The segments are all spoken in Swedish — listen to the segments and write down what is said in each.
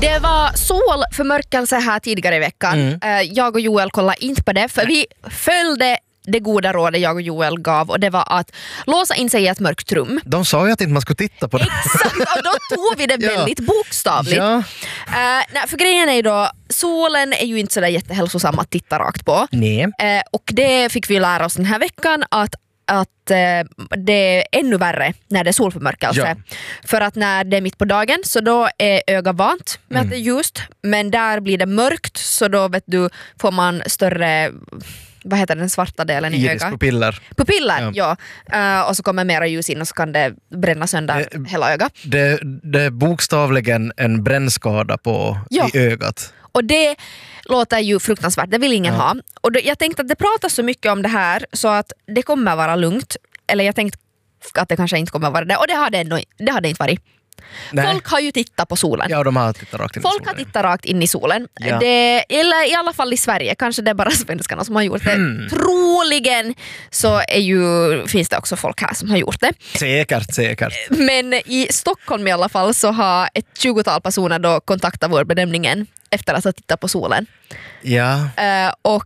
Det var solförmörkelse här tidigare i veckan. Jag och Joel kollade inte på det, för vi följde det goda rådet jag och Joel gav, och det var att låsa in sig i ett mörkt rum. De sa ju att inte man skulle titta på det. Exakt, och då tog vi det väldigt bokstavligt. Ja. Nej, för grejen är ju då, solen är ju inte sådär jättehälsosam att titta rakt på. Nej. Och det fick vi lära oss den här veckan, att det är ännu värre när det är solförmörkelse. Ja. För att när det är mitt på dagen, så då är ögat vant med att det är ljust, men där blir det mörkt, så då får man större, vad heter den svarta delen i ögat? Pupiller, ja. Och så kommer mera ljus in och så kan det bränna sönder hela ögat. Det är bokstavligen en brännskada i ögat. Och det låter ju fruktansvärt, det vill ingen ha. Och jag tänkte att det pratas så mycket om det här så att det kommer vara lugnt. Eller jag tänkte att det kanske inte kommer vara det. Och det hade inte varit. Nej. Folk har ju tittat på solen. Ja, de har tittat rakt in i solen. Folk har tittat rakt in i solen. Ja. Eller i alla fall i Sverige. Kanske det är bara svenskarna som har gjort det. Troligen så finns det också folk här som har gjort det. Säkert. Men i Stockholm i alla fall så har ett 20-tal personer då kontaktat vår bedömningen efter att ha tittat på solen. Ja. Och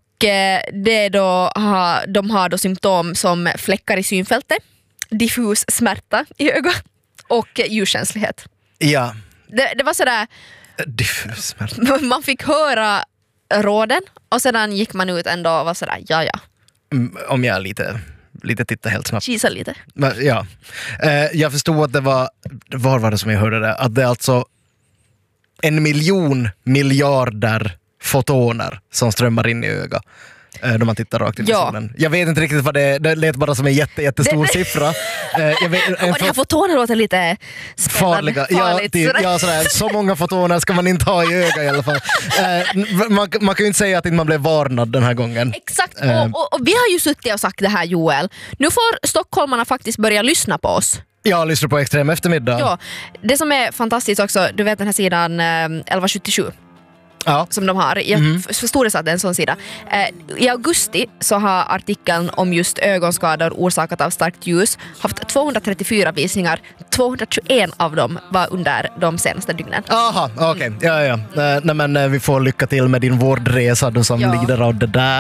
de har då symptom som fläckar i synfältet, diffus smärta i ögat och ljuskänslighet. Ja. Det var sådär, diffus smärta. Man fick höra råden och sedan gick man ut ändå och var sådär, ja. Om jag lite tittar helt snabbt. Kisa lite. Men, ja. Jag förstod att det var det som jag hörde det, att det är alltså 1 miljon miljarder fotoner som strömmar in i ögat när man tittar rakt in i solen. Jag vet inte riktigt vad det lät bara som en jättestor siffra. Och det här fotoner låter lite farliga. Så många fotoner ska man inte ha i ögat i alla fall. Man kan ju inte säga att man blev varnad den här gången. Exakt, och vi har ju suttit och sagt det här, Joel. Nu får stockholmarna faktiskt börja lyssna på oss. Jag lyssnar på Extrem eftermiddag. Ja, det som är fantastiskt också, du vet den här sidan 1177. Ja. Som de har. Jag förstod att det är en sån sida. I augusti så har artikeln om just ögonskador orsakat av starkt ljus haft 234 visningar. 221 av dem var under de senaste dygnen. Aha, okej. Ja. Nej, men vi får lycka till med din vårdresa, du som lider av det där.